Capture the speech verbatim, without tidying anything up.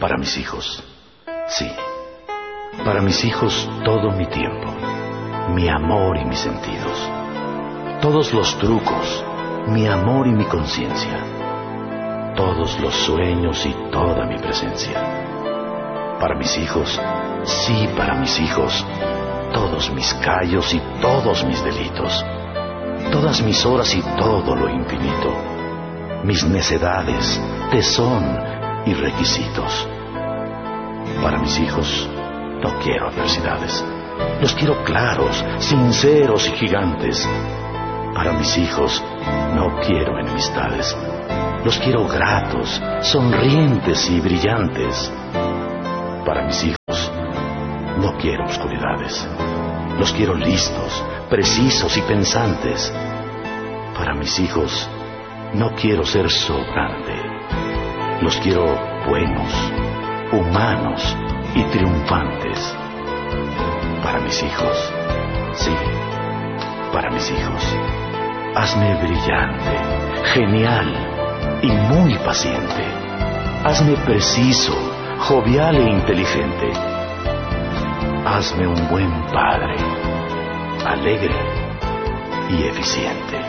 Para mis hijos, sí. Para mis hijos todo mi tiempo, mi amor y mis sentidos. Todos los trucos, mi amor y mi conciencia. Todos los sueños y toda mi presencia. Para mis hijos, sí, para mis hijos, todos mis callos y todos mis delitos. Todas mis horas y todo lo infinito. Mis necedades, tesón y requisitos. Para mis hijos no quiero adversidades. Los quiero claros, sinceros y gigantes. Para mis hijos no quiero enemistades. Los quiero gratos, sonrientes y brillantes. Para mis hijos no quiero oscuridades. Los quiero listos, precisos y pensantes. Para mis hijos no quiero ser sobrante. Los quiero buenos, humanos y triunfantes. Para mis hijos, sí, para mis hijos, hazme brillante, genial y muy paciente. Hazme preciso, jovial e inteligente. Hazme un buen padre, alegre y eficiente.